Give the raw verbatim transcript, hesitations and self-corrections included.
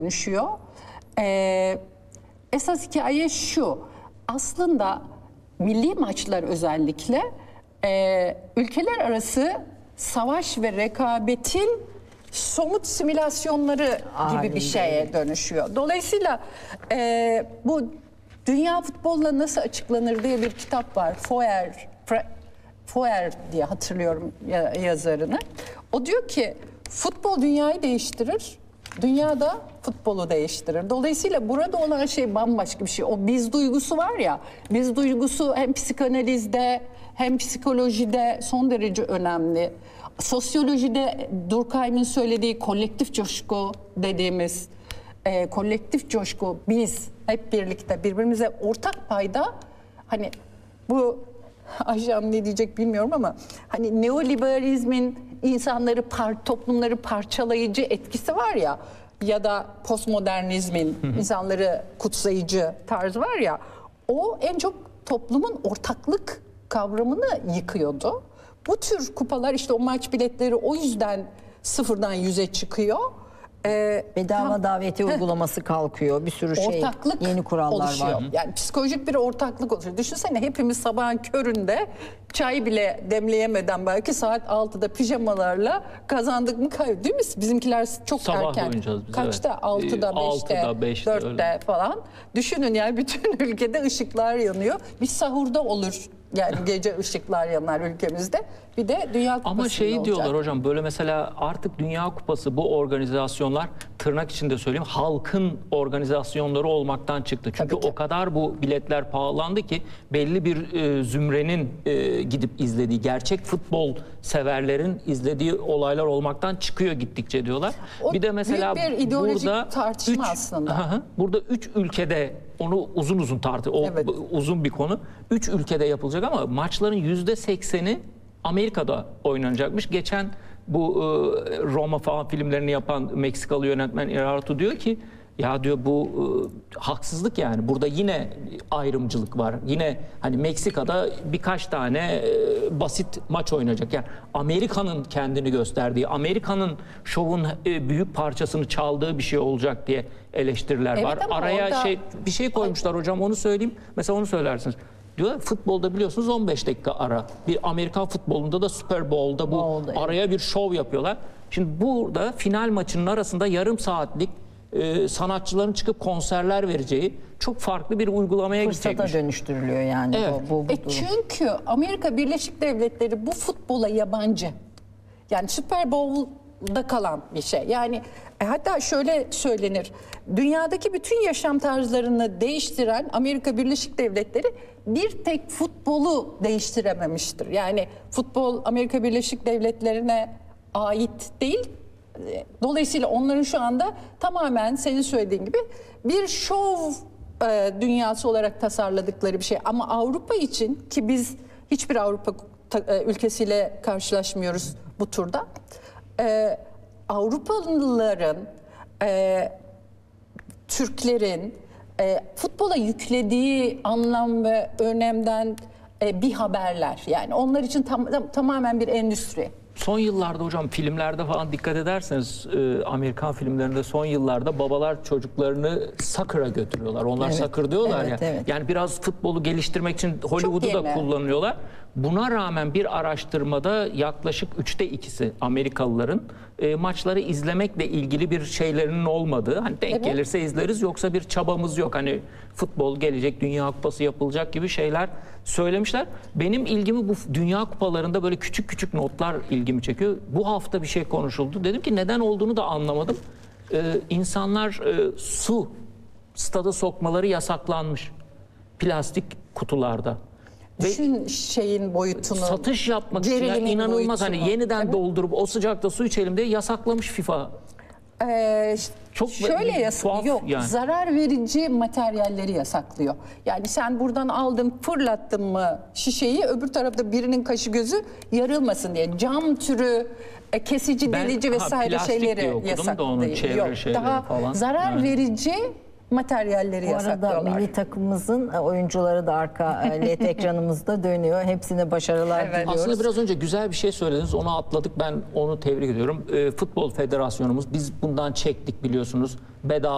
dönüşüyor. Ee, esas hikaye şu. Aslında milli maçlar özellikle e, ülkeler arası savaş ve rekabetin somut simülasyonları gibi bir şeye dönüşüyor. Dolayısıyla e, bu dünya futboluna nasıl açıklanır diye bir kitap var. Foer, Foer diye hatırlıyorum yazarını. O diyor ki futbol dünyayı değiştirir, dünya da futbolu değiştirir. Dolayısıyla burada olan şey bambaşka bir şey. O biz duygusu var ya, biz duygusu hem psikanalizde hem psikolojide son derece önemli. Sosyolojide Durkheim'in söylediği kolektif coşku dediğimiz e, kolektif coşku, biz hep birlikte birbirimize ortak payda, hani bu Ayşem ne diyecek bilmiyorum ama hani neoliberalizmin insanları par, toplumları parçalayıcı etkisi var ya, ya da postmodernizmin insanları kutsayıcı tarzı var ya, o en çok toplumun ortaklık kavramını yıkıyordu. Bu tür kupalar, işte o maç biletleri o yüzden sıfırdan yüze çıkıyor. Ee, Bedava tam, daveti uygulaması kalkıyor. Bir sürü şey, ortaklık yeni kurallar oluşuyor. var. Yani psikolojik bir ortaklık oluşuyor. Düşünsene, hepimiz sabahın köründe çay bile demleyemeden belki saat altıda pijamalarla kazandık mı kaybettik, değil mi? Bizimkiler çok sabah erken. Biz, kaçta? Evet. altıda, beşte, beşte, dörtte öyle falan. Düşünün yani, bütün ülkede ışıklar yanıyor. Bir sahurda olur. Yani gece ışıklar yanar ülkemizde. Bir de Dünya Kupası. Ama şeyi olacak diyorlar hocam, böyle mesela artık Dünya Kupası, bu organizasyonlar tırnak içinde söyleyeyim halkın organizasyonları olmaktan çıktı. Çünkü o kadar bu biletler pahalandı ki belli bir e, zümrenin e, gidip izlediği, gerçek futbol severlerin izlediği olaylar olmaktan çıkıyor gittikçe diyorlar. O bir de mesela büyük bir ideolojik burada tartışma üç, aslında. Aha, burada üç ülkede, onu uzun uzun tartı, o Evet. uzun bir konu. Üç ülkede yapılacak ama maçların yüzde sekseni Amerika'da oynanacakmış. Geçen bu e, Roma falan filmlerini yapan Meksikalı yönetmen Iñárritu diyor ki, ya diyor bu e, haksızlık yani. Burada yine ayrımcılık var. Yine hani Meksika'da birkaç tane e, basit maç oynayacak. Yani Amerika'nın kendini gösterdiği, Amerika'nın şovun e, büyük parçasını çaldığı bir şey olacak diye eleştiriler Evet, var. ama Araya orada şey bir şey koymuşlar hocam, onu söyleyeyim. Mesela onu söylersiniz. Diyor futbolda biliyorsunuz on beş dakika ara. Bir Amerikan futbolunda da Super Bowl'da bu Bowl'da, araya bir şov yapıyorlar. Şimdi burada final maçının arasında yarım saatlik e, sanatçıların çıkıp konserler vereceği çok farklı bir uygulamaya Fırsata gidecekmiş. dönüştürülüyor yani Evet. bu, bu, bu E durum. çünkü Amerika Birleşik Devletleri bu futbola yabancı. Yani Super Bowl'da kalan bir şey. Yani e, hatta şöyle söylenir. Dünyadaki bütün yaşam tarzlarını değiştiren Amerika Birleşik Devletleri bir tek futbolu değiştirememiştir. Yani futbol Amerika Birleşik Devletleri'ne ait değil. Dolayısıyla onların şu anda tamamen senin söylediğin gibi bir şov e, dünyası olarak tasarladıkları bir şey. Ama Avrupa için, ki biz hiçbir Avrupa e, ülkesiyle karşılaşmıyoruz bu turda. E, Avrupalıların, e, Türklerin e, futbola yüklediği anlam ve önemden e, bir haberler. Yani onlar için tam, tam, tamamen bir endüstri. Son yıllarda hocam filmlerde falan dikkat ederseniz e, Amerikan filmlerinde son yıllarda babalar çocuklarını soccer'a götürüyorlar. Onlar Evet, soccer diyorlar evet, ya. evet. Yani biraz futbolu geliştirmek için Hollywood'u da yeni. kullanıyorlar. Buna rağmen bir araştırmada yaklaşık üçte ikisi Amerikalıların e, maçları izlemekle ilgili bir şeylerinin olmadığı. Hani denk Evet. gelirse izleriz, yoksa bir çabamız yok. Hani futbol gelecek, Dünya Kupası yapılacak gibi şeyler söylemişler. Benim ilgimi bu Dünya Kupalarında böyle küçük küçük notlar ilgimi çekiyor. Bu hafta bir şey konuşuldu. Dedim ki neden olduğunu da anlamadım. Ee, insanlar e, su stada sokmaları yasaklanmış. Plastik kutularda. Ve Düşün şeyin boyutunu. satış yapmak için ya gerilimin inanılmaz, boyutunu. hani yeniden Evet. doldurup o sıcakta su içelim diye yasaklamış FIFA. Ee, Çok şöyle tuhaf yasak yok, yani. zarar verici materyalleri yasaklıyor. Yani sen buradan aldın, fırlattın mı şişeyi, öbür tarafta birinin kaşı gözü yarılmasın diye cam türü e, kesici, Ben- delici ha, vesaire plastik diye şeyleri okudum da onun yasaklıyor. çevre Yok, şeyleri daha falan. zarar Yani. verici materyalleri Bu arada yasaklıyorlar. milli takımımızın oyuncuları da arka L E D ekranımızda dönüyor. Hepsine başarılar Evet. diliyoruz. Aslında biraz önce güzel bir şey söylediniz. Onu atladık. Ben onu tebrik ediyorum. E, Futbol Federasyonumuz, biz bundan çektik biliyorsunuz. Bedava